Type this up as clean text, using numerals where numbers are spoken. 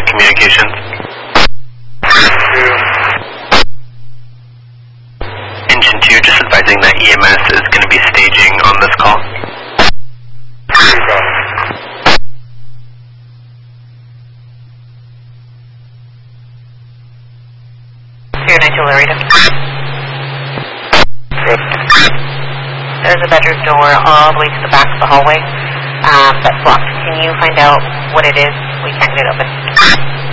communications. Engine 2, just advising that EMS is going to be staging on this call. Laredo. There's a bedroom door all the way to the back of the hallway that's blocked. Can you find out what it is? We can't get it open.